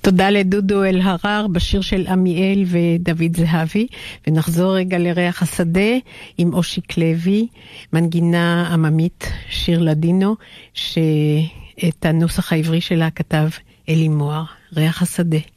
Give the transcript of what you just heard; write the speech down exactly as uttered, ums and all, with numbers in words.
תודה לדודו אלהרר בשיר של עמיאל ודוד זהבי, ונחזור רגע לריח השדה עם אושיק לוי, מנגינה עממית, שיר לדינו, שאת הנוסח העברי שלה כתב אלי מוהר. ריח השדה.